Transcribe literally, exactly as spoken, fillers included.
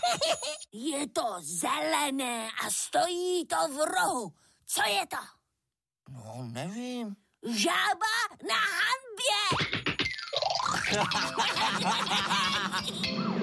Je to zelené a stojí to v rohu. Co je to? No, nevím. Žába na hanbě!